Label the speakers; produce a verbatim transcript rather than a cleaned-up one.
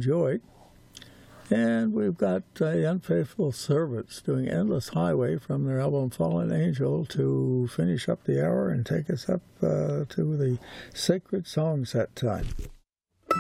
Speaker 1: enjoyed. And we've got uh, Unfaithful Servants doing Endless Highway from their album Fallen Angel to finish up the hour and take us up uh, to the Sacred Song set time.